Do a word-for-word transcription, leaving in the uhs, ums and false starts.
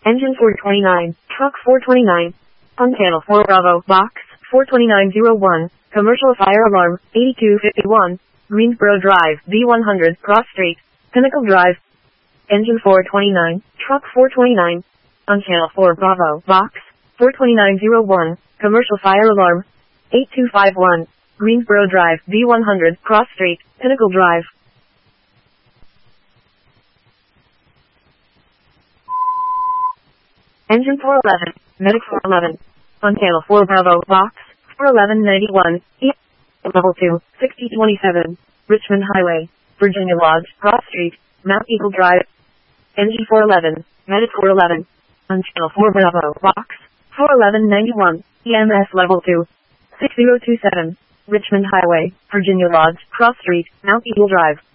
Engine four twenty-nine, Truck four twenty-nine. On Channel four Bravo, Box four twenty-nine oh one, Commercial Fire Alarm, eighty-two fifty-one, Greensboro Drive, B one hundred, Cross Street, Pinnacle Drive. Engine four twenty-nine, Truck four twenty-nine. On Channel four Bravo, Box four twenty-nine oh one, Commercial Fire Alarm, eighty-two fifty-one, Greensboro Drive, B one hundred, Cross Street, Pinnacle Drive. Engine four eleven, Medic four eleven. On Channel four Bravo, Box four eleven ninety-one, E. Level two, sixty twenty-seven, Richmond Highway, Virginia Lodge, Cross Street, Mount Eagle Drive. Engine four eleven, Medic four eleven. On Channel four Bravo, Box four eleven ninety-one, E M S Level two, sixty twenty-seven, Richmond Highway, Virginia Lodge, Cross Street, Mount Eagle Drive.